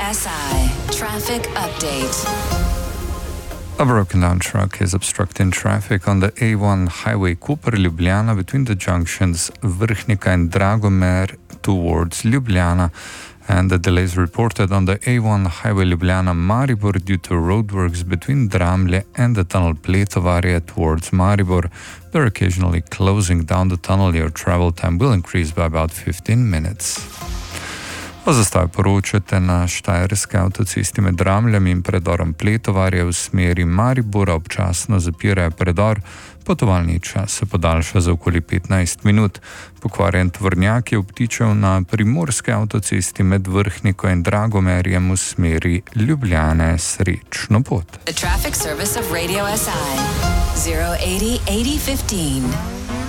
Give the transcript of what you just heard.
SI traffic update. A broken down truck is obstructing traffic on the A1 highway Koper-Ljubljana between the junctions Vrhnika and Dragomer towards Ljubljana, and the delays reported on the A1 highway Ljubljana-Maribor due to roadworks between Dramlje and the tunnel Pletovarje towards Maribor. They're occasionally closing down the tunnel. Your travel time will increase by about 15 minutes. O zastoju poročate na štajerski avtocesti med Dramljem in predorom Pletovarje v smeri Maribora občasno zapirajo predor. Potovalni čas se podaljša za okoli 15 minut. Pokvarjen tovornjak je obtičal na primorski avtocesti med Vrhniko in Dragomerjem v smeri Ljubljane. Srečno pot. The traffic service of Radio SI 080 8015.